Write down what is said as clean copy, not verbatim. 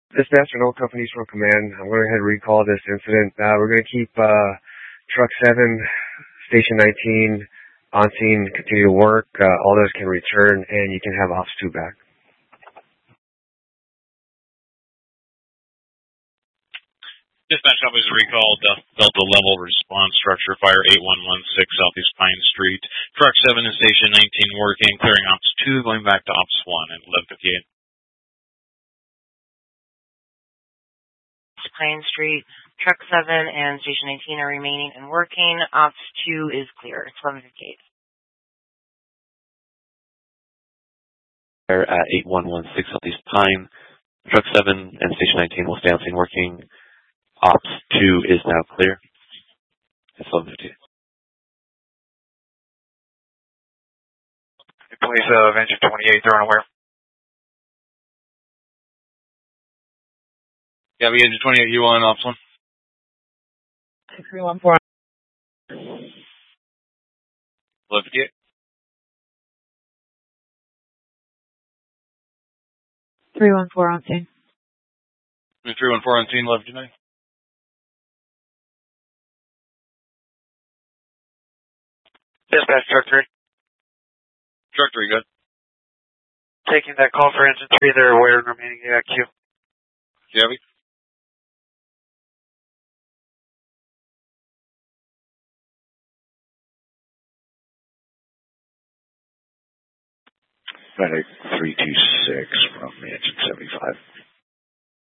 Dispatch and all companies from command. I'm going to go ahead and recall this incident. We're going to keep Truck 7, Station 19 on scene, continue to work. All those can return, and you can have Ops 2 back. Dispatch office recalled Delta level response structure fire 8116 Southeast Pine Street. Truck 7 and Station 19 working, clearing Ops 2, going back to Ops 1 at 11:58. Pine Street. Truck 7 and Station 19 are remaining and working. Ops 2 is clear. It's 11:58. At 8116 Southeast Pine. Truck 7 and Station 19 will stay on scene working. Ops 2 is now clear. It's 11:58. Police of engine 28, they're unaware. Yeah, we engine 28, you on Ops 1? 6314. 11:58. 314 on scene. 314 on scene, 11:59. Dispatch, Truck 3. Truck 3, good. Taking that call for engine 3, they're aware and remaining queue. Gabby? FedEx 326 from engine 75.